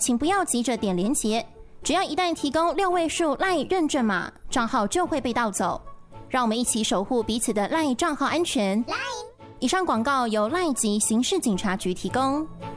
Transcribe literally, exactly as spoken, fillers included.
请不要急着点连结，只要一旦提供六位数 LINE 认证码，账号就会被盗走。让我们一起守护彼此的 LINE 账号安全。以上广告由 LINE 及刑事警察局提供。